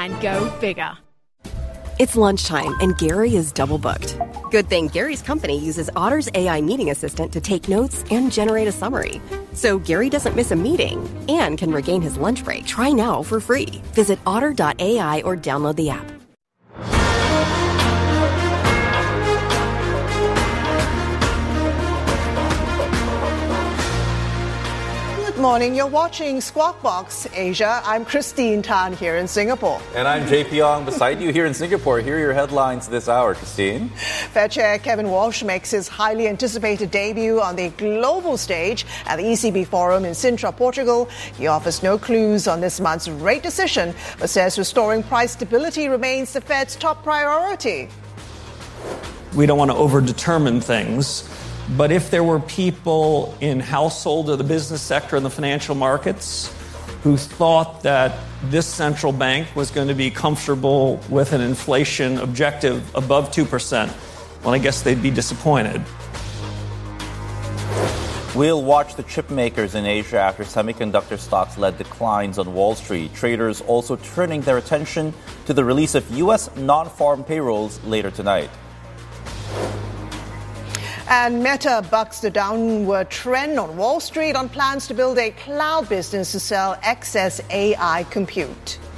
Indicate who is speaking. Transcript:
Speaker 1: and go bigger.
Speaker 2: It's lunchtime, and Gary is double booked. Good thing Gary's company uses Otter's AI meeting assistant to take notes and generate a summary. So Gary doesn't miss a meeting and can regain his lunch break. Try now for free. Visit otter.ai or download the app.
Speaker 3: Good morning. You're watching Squawk Box Asia. I'm Christine Tan here in Singapore.
Speaker 4: And I'm JP Ong beside you here in Singapore. Here are your headlines this hour, Christine.
Speaker 3: Fed Chair Kevin Walsh makes his highly anticipated debut on the global stage at the ECB Forum in Sintra, Portugal. He offers no clues on this month's rate decision, but says restoring price stability remains the Fed's top priority.
Speaker 5: We don't want to over-determine things. But if there were people in household or the business sector and the financial markets who thought that this central bank was going to be comfortable with an inflation objective above 2%, well, I guess they'd be disappointed.
Speaker 4: We'll watch the chip makers in Asia after semiconductor stocks led declines on Wall Street. Traders also turning their attention to the release of U.S. non-farm payrolls later tonight.
Speaker 3: And Meta bucks the downward trend on Wall Street on plans to build a cloud business to sell excess AI compute.